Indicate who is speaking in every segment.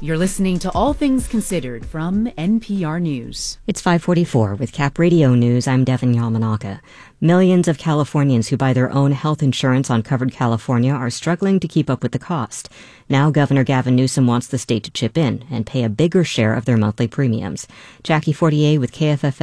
Speaker 1: You're listening to All Things Considered from NPR News.
Speaker 2: It's 5:44 with Cap Radio News. I'm Devin Yamanaka. Millions of Californians who buy their own health insurance on Covered California are struggling to keep up with the cost. Now Governor Gavin Newsom wants the state to chip in and pay a bigger share of their monthly premiums. Jackie Fortier with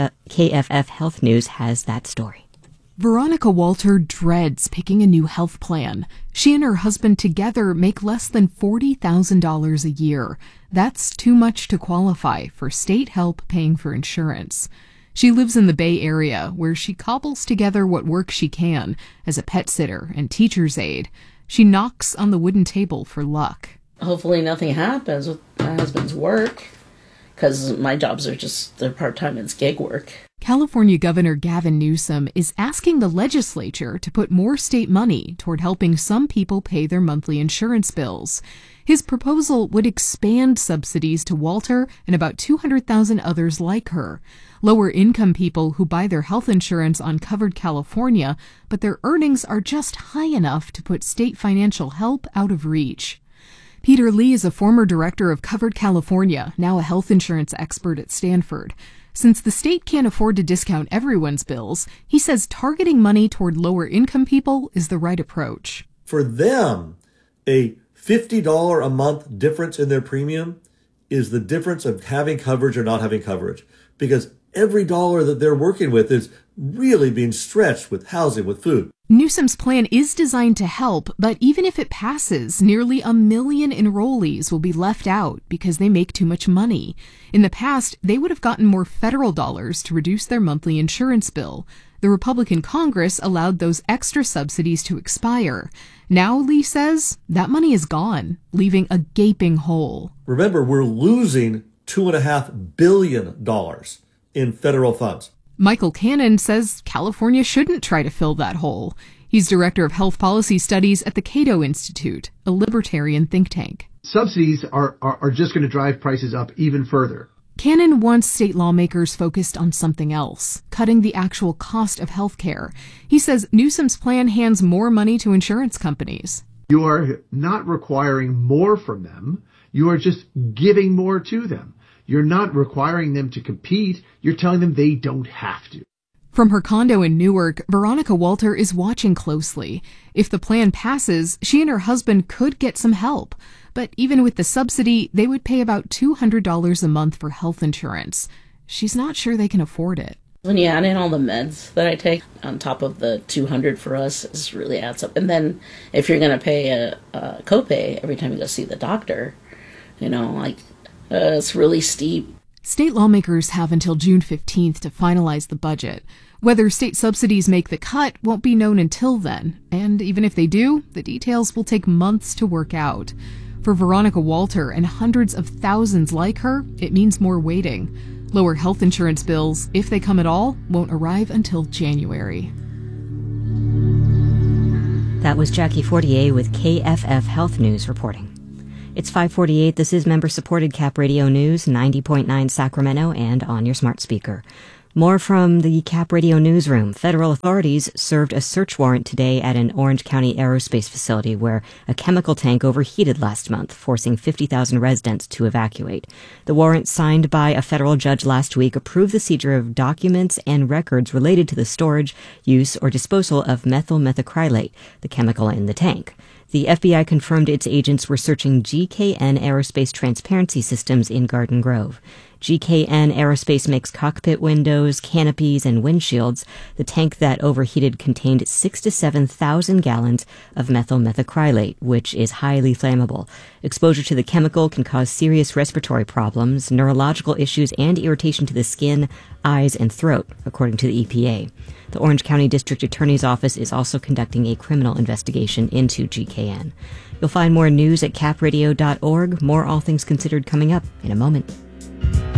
Speaker 2: KFF Health News has that story.
Speaker 3: Veronica Walter dreads picking a new health plan. She and her husband together make less than $40,000 a year. That's too much to qualify for state help paying for insurance. She lives in the Bay Area, where she cobbles together what work she can as a pet sitter and teacher's aide. She knocks on the wooden table for luck.
Speaker 4: Hopefully nothing happens with my husband's work, because my jobs are just, they're part-time, it's gig work.
Speaker 3: California Governor Gavin Newsom is asking the legislature to put more state money toward helping some people pay their monthly insurance bills. His proposal would expand subsidies to Walter and about 200,000 others like her. Lower-income people who buy their health insurance on Covered California, but their earnings are just high enough to put state financial help out of reach. Peter Lee is a former director of Covered California, now a health insurance expert at Stanford. Since the state can't afford to discount everyone's bills, he says targeting money toward lower-income people is the right approach.
Speaker 5: For them, a $50 a month difference in their premium is the difference of having coverage or not having coverage, because every dollar that they're working with is really being stretched with housing, with food.
Speaker 3: Newsom's plan is designed to help, but even if it passes, nearly 1 million enrollees will be left out because they make too much money. In the past, they would have gotten more federal dollars to reduce their monthly insurance bill. The Republican Congress allowed those extra subsidies to expire. Now, Lee says, that money is gone, leaving a gaping hole.
Speaker 5: Remember, we're losing $2.5 billion in federal funds.
Speaker 3: Michael Cannon says California shouldn't try to fill that hole. He's director of health policy studies at the Cato Institute, a libertarian think tank.
Speaker 6: Subsidies are just going to drive prices up even further.
Speaker 3: Cannon wants state lawmakers focused on something else, cutting the actual cost of health care. He says Newsom's plan hands more money to insurance companies.
Speaker 6: You are not requiring more from them. You are just giving more to them. You're not requiring them to compete. You're telling them they don't have to.
Speaker 3: From her condo in Newark, Veronica Walter is watching closely. If the plan passes, she and her husband could get some help. But even with the subsidy, they would pay about $200 a month for health insurance. She's not sure they can afford it.
Speaker 4: When you add in all the meds that I take on top of the $200 for us, it really adds up. And then if you're going to pay a copay every time you go see the doctor, it's really steep.
Speaker 3: State lawmakers have until June 15th to finalize the budget. Whether state subsidies make the cut won't be known until then. And even if they do, the details will take months to work out. For Veronica Walter and hundreds of thousands like her, it means more waiting. Lower health insurance bills, if they come at all, won't arrive until January.
Speaker 2: That was Jackie Fortier with KFF Health News reporting. It's 5:48. This is member-supported Cap Radio News, 90.9 Sacramento, and on your smart speaker. More from the Cap Radio newsroom. Federal authorities served a search warrant today at an Orange County aerospace facility where a chemical tank overheated last month, forcing 50,000 residents to evacuate. The warrant, signed by a federal judge last week, approved the seizure of documents and records related to the storage, use, or disposal of methyl methacrylate, the chemical in the tank. The FBI confirmed its agents were searching GKN Aerospace Transparency Systems in Garden Grove. GKN Aerospace makes cockpit windows, canopies, and windshields. The tank that overheated contained 6,000 to 7,000 gallons of methyl methacrylate, which is highly flammable. Exposure to the chemical can cause serious respiratory problems, neurological issues, and irritation to the skin, eyes, and throat, according to the EPA. The Orange County District Attorney's Office is also conducting a criminal investigation into GKN. You'll find more news at capradio.org. More All Things Considered coming up in a moment.